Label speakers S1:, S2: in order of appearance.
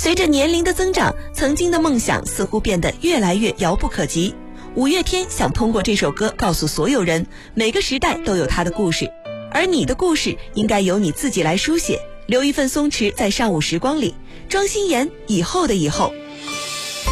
S1: 随着年龄的增长，曾经的梦想似乎变得越来越遥不可及。五月天想通过这首歌告诉所有人，每个时代都有它的故事，而你的故事应该由你自己来书写。留一份松弛在上午时光里，庄心妍，以后的以后。